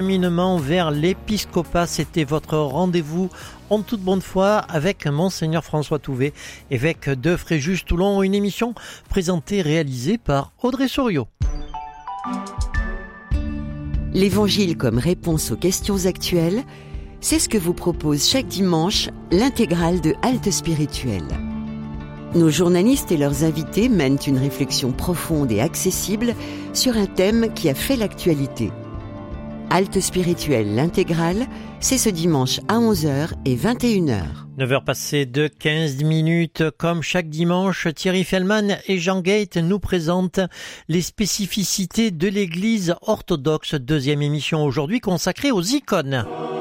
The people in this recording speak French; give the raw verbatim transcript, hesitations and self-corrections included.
Cheminement vers l'épiscopat, c'était votre rendez-vous en toute bonne foi avec Monseigneur François Touvet, évêque de Fréjus-Toulon, une émission présentée et réalisée par Audrey Souriau. L'Évangile comme réponse aux questions actuelles, c'est ce que vous propose chaque dimanche l'intégrale de Halte Spirituelle. Nos journalistes et leurs invités mènent une réflexion profonde et accessible sur un thème qui a fait l'actualité. Halte Spirituelle, l'intégrale, c'est ce dimanche à onze heures et vingt et une heures. neuf heures passées de quinze minutes, comme chaque dimanche, Thierry Fellman et Jean Gate nous présentent les spécificités de l'Église orthodoxe. Deuxième émission aujourd'hui consacrée aux icônes.